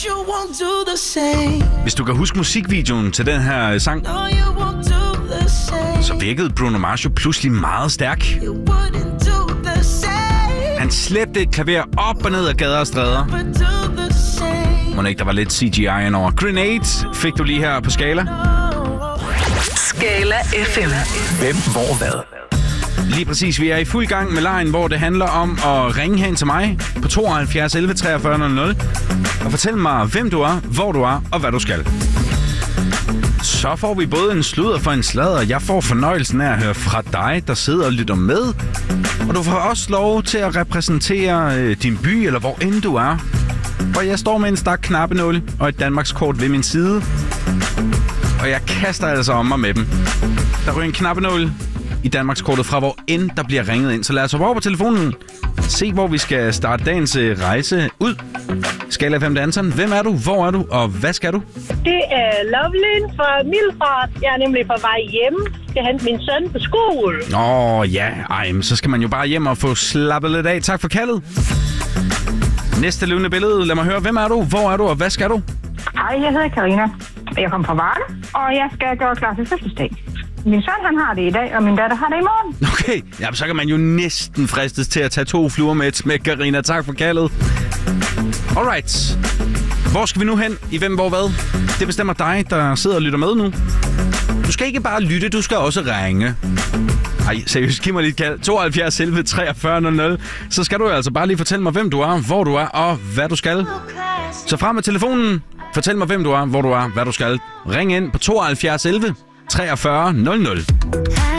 Hvis du kan huske musikvideoen til den her sang, så virkede Bruno Mars jo pludselig meget stærk. Han slæbte et klaver op og ned ad gader og stræder. Må ikke, der var lidt CGI over. Grenade fik du lige her på Skala. Skala FM. Hvem, hvor, hvad? Lige præcis, vi er i fuld gang med lejen, hvor det handler om at ringe hen til mig på 72 11 43 00 og fortælle mig, hvem du er, hvor du er og hvad du skal. Så får vi både en sludder for en sladder. Jeg får fornøjelsen af at høre fra dig, der sidder og lytter med. Og du får også lov til at repræsentere din by, eller hvor end du er. Og jeg står med en stak knappenåle og et Danmarkskort ved min side. Og jeg kaster altså om mig med dem. Der ryger en knappenåle i Danmarkskortet fra hvor end der bliver ringet ind. Så lad os hoppe over på telefonen. Se, hvor vi skal starte dagens rejse ud. Skala 5 danseren. Hvem er du? Hvor er du? Og hvad skal du? Det er Lovelyn fra Middelfart. Jeg er nemlig på vej hjem. Skal hente min søn på skole. Ja. Men så skal man jo bare hjem og få slappet lidt af. Tak for kaldet. Næste levende billede. Lad mig høre. Hvem er du? Hvor er du? Og hvad skal du? Hej, jeg hedder Karina. Jeg kommer fra Varde, og jeg skal gøre klar til fødselsdag. Min søn, han har det i dag, og min datter har det i morgen. Okay, så kan man jo næsten fristes til at tage 2 fluer med Karina. Tak for kaldet. Alright. Hvor skal vi nu hen? I hvem, hvor, hvad? Det bestemmer dig, der sidder og lytter med nu. Du skal ikke bare lytte, du skal også ringe. Ej, seriøst, giv mig lidt kald. 72 11 43 00. Så skal du altså bare lige fortælle mig, hvem du er, hvor du er og hvad du skal. Så frem med telefonen. Fortæl mig, hvem du er, hvor du er, hvad du skal. Ring ind på 72 11 43 00.